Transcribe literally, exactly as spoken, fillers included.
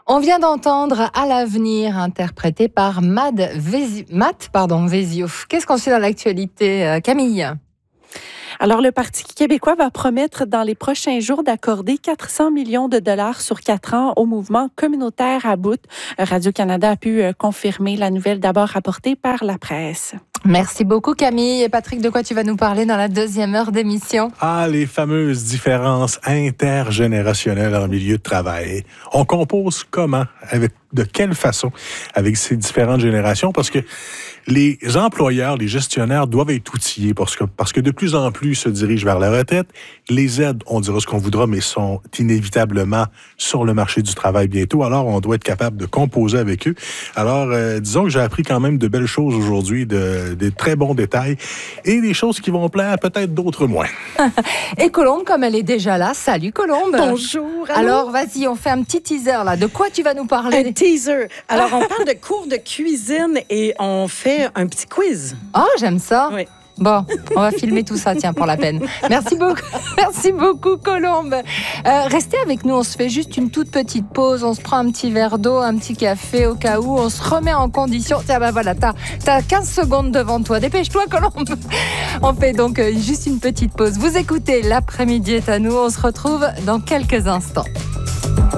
On vient d'entendre À l'avenir, interprété par Mad Vézi... Matt pardon, Vezio. Qu'est-ce qu'on sait dans l'actualité, euh, Camille? Alors, le Parti québécois va promettre dans les prochains jours d'accorder quatre cents millions de dollars sur quatre ans au mouvement communautaire à bout. Radio-Canada a pu confirmer la nouvelle d'abord rapportée par la presse. Merci beaucoup Camille. Et Patrick, de quoi tu vas nous parler dans la deuxième heure d'émission? Ah, les fameuses différences intergénérationnelles en milieu de travail. On compose comment? Avec de quelle façon avec ces différentes générations? Parce que les employeurs, les gestionnaires doivent être outillés parce que, parce que de plus en plus se dirigent vers la retraite. Les aides, on dira ce qu'on voudra, mais sont inévitablement sur le marché du travail bientôt. Alors, on doit être capable de composer avec eux. Alors, euh, disons que j'ai appris quand même de belles choses aujourd'hui, de, des très bons détails et des choses qui vont plaire, peut-être d'autres moins. Et Colombe, comme elle est déjà là. Salut Colombe. Bonjour. Allô? Alors, vas-y, on fait un petit teaser là. De quoi tu vas nous parler? Un teaser. Alors, on parle de cours de cuisine et on fait un petit quiz. Oh, j'aime ça. Oui. Bon, on va filmer tout ça, tiens, pour la peine. Merci beaucoup, merci beaucoup, Colombe. Euh, restez avec nous, on se fait juste une toute petite pause, on se prend un petit verre d'eau, un petit café au cas où, on se remet en condition. Tiens, ben voilà, t'as, t'as quinze secondes devant toi. Dépêche-toi, Colombe. On fait donc euh, juste une petite pause. Vous écoutez, l'après-midi est à nous, on se retrouve dans quelques instants.